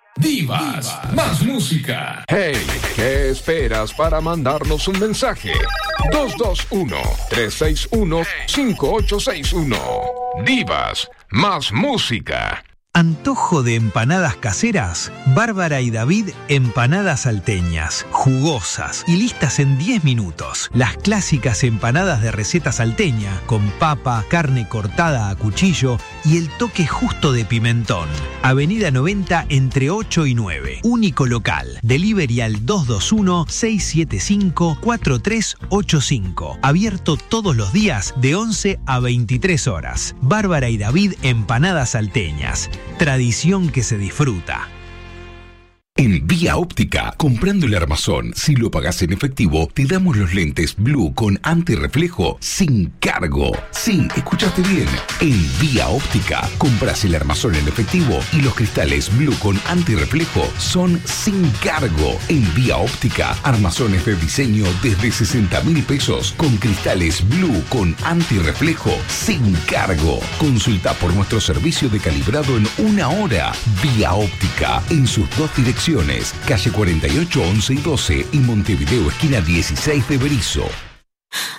Divas, más música. Hey, ¿qué esperas para mandarnos un mensaje? 221-361-5861. Divas, más música. ¿Antojo de empanadas caseras? Bárbara y David, empanadas salteñas, jugosas y listas en 10 minutos. Las clásicas empanadas de receta salteña, con papa, carne cortada a cuchillo y el toque justo de pimentón. Avenida 90 entre 8 y 9. Único local. Delivery al 221-675-4385. Abierto todos los días de 11 a 23 horas. Bárbara y David, empanadas salteñas. Tradición que se disfruta. En Vía Óptica, comprando el armazón, si lo pagás en efectivo, te damos los lentes Blue con antirreflejo sin cargo. Sí, escuchaste bien. En Vía Óptica, compras el armazón en efectivo y los cristales Blue con antirreflejo son sin cargo. En Vía Óptica, armazones de diseño desde 60.000 pesos con cristales Blue con antirreflejo sin cargo. Consulta por nuestro servicio de calibrado en 1 hora. Vía Óptica, en sus 2 direcciones. Calle 48, 11 y 12 y Montevideo, esquina 16 de Berisso.